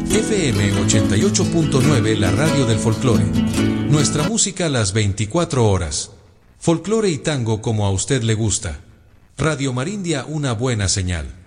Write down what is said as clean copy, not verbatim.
FM 88.9, la radio del folclore. Nuestra música las 24 horas. Folclore y tango como a usted le gusta. Radio Marindia, una buena señal.